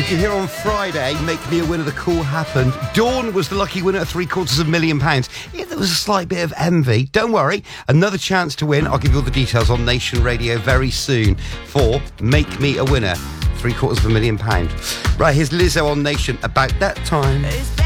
Did you hear on Friday, Make Me a Winner, the call happened? Dawn was the lucky winner at £750,000. Yeah, there was a slight bit of envy. Don't worry, another chance to win. I'll give you all the details on Nation Radio very soon for Make Me a Winner, £750,000. Right, here's Lizzo on Nation, About That Time.